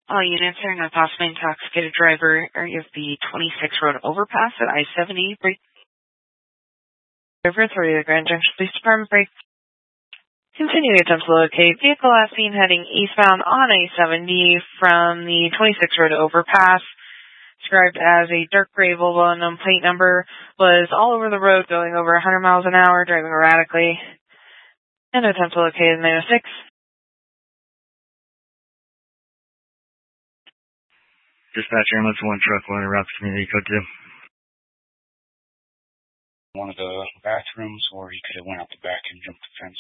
All units are now possibly intoxicated driver area of the 26 road overpass at I-70. Break. River Authority of the Grand Junction Police Department break. Continuing attempt to locate vehicle last seen heading eastbound on I-70 from the 26 road overpass. Described as a dark gray Volvo, unknown plate number, was all over the road going over 100 miles an hour, driving erratically. And attempt to locate in 906. Dispatcher, ambulance 1 truck, 1 route community code 2. One of the bathrooms, or he could have went out the back and jumped the fence.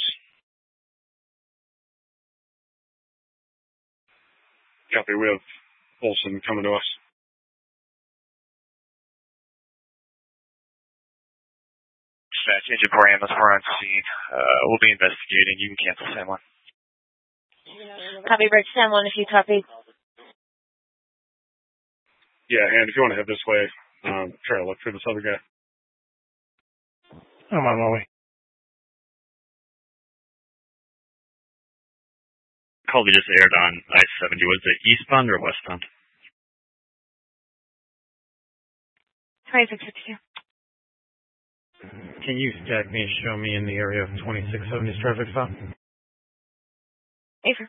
Copy, we have Olson coming to us. Dispatch, Agent 4 ambulance 4 on scene. We'll be investigating. You can cancel San Juan. Copy, Bridge San Juan, if you copy. Yeah, and if you want to head this way, try to look for this other guy. I'm on my way. Call we just aired on I-70. Was it eastbound or westbound? 2662. Can you stack me and show me in the area of 2670's traffic stop? Afer.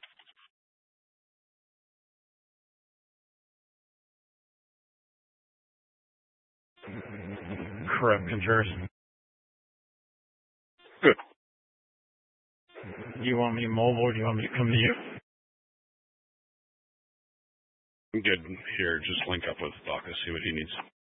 Correct, Contreras. Good. Do you want me mobile or do you want me to come to you? I'm good here. Just link up with Baca, see what he needs.